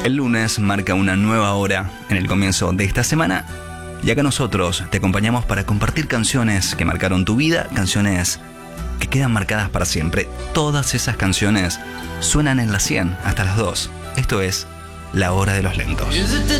El lunes marca una nueva hora en el comienzo de esta semana y acá nosotros te acompañamos para compartir canciones que marcaron tu vida, canciones que quedan marcadas para siempre. Todas esas canciones suenan en las 100 hasta las 2. Esto es La Hora de los Lentos.